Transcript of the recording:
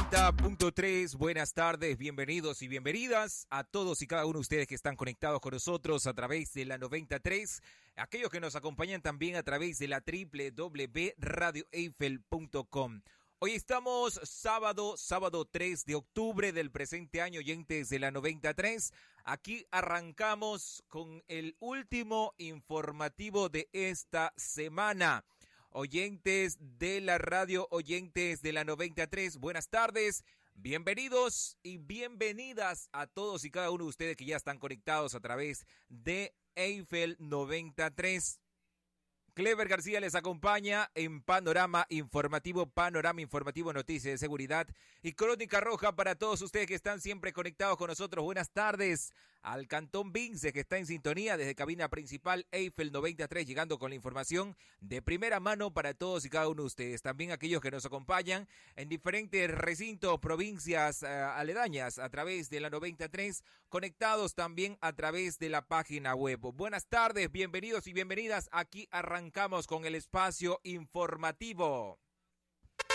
90.3, buenas tardes, bienvenidos y bienvenidas a todos y cada uno de ustedes que están conectados con nosotros a través de la 93, aquellos que nos acompañan también a través de la www.radioeiffel.com. Hoy estamos sábado 3 de octubre del presente año, oyentes de la 93. Aquí arrancamos con el último informativo de esta semana. Oyentes de la radio, oyentes de la 93, buenas tardes, bienvenidos y bienvenidas a todos y cada uno de ustedes que ya están conectados a través de Eiffel 93. Clever García les acompaña en Panorama Informativo, Noticias de Seguridad y Crónica Roja para todos ustedes que están siempre conectados con nosotros. Buenas tardes al Cantón Vince que está en sintonía desde cabina principal Eiffel 93, llegando con la información de primera mano para todos y cada uno de ustedes. También aquellos que nos acompañan en diferentes recintos, provincias aledañas a través de la 93, conectados también a través de la página web. Buenas tardes, bienvenidos y bienvenidas. Aquí arrancamos con el espacio informativo.